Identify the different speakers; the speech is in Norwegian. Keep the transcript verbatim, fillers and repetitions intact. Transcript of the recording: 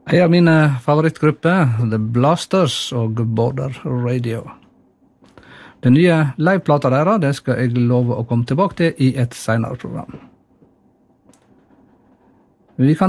Speaker 1: En av mine favorittgrupper, The Blasters og Border Radio. Den nye liveplata der, det skal jeg love å komme tilbake til i et senere program. Vi kan